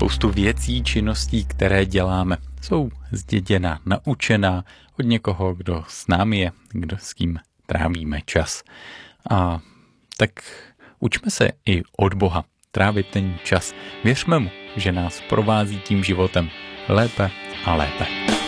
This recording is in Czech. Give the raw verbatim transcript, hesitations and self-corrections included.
Spoustu věcí, činností, které děláme, jsou zděděna, naučená od někoho, kdo s námi je, kdo s kým trávíme čas. A tak učme se i od Boha trávit ten čas. Věřme mu, že nás provází tím životem lépe a lépe.